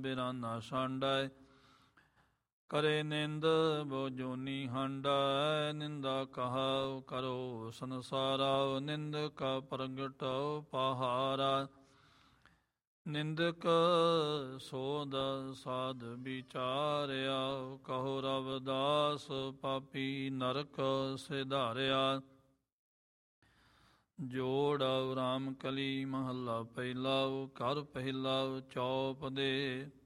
ਬਿਰਾਨਾ ਛਾਂਡੈ। ਕਰੇ ਨਿੰਦ ਬੋ ਜੋਨੀ ਹਾਂਡੈ। ਨਿੰਦਾ ਕਹਾਉ ਕਰੋ ਸੰਸਾਰਾ। ਨਿੰਦਕ ਪ੍ਰਗਟ ਪਹਾਰਾ। ਨਿੰਦਕ ਸੋਧ ਸਾਧ ਵਿਚਾਰਿਆ। ਕਹੋ ਰਵਿਦਾਸ ਪਾਪੀ ਨਰਕ ਸਿਧਾਰਿਆ। ਜੋੜ ਰਾਮ ਕਲੀ ਮਹੱਲਾ ਪਹਿਲਾ। ਘਰ ਪਹਿਲਾ ਚੌਪ ਦੇ।